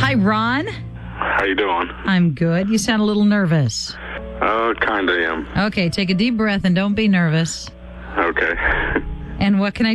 Hi, Ron. How you doing? I'm good. You sound a little nervous. Kinda am. Okay, take a deep breath and don't be nervous. Okay. And what can I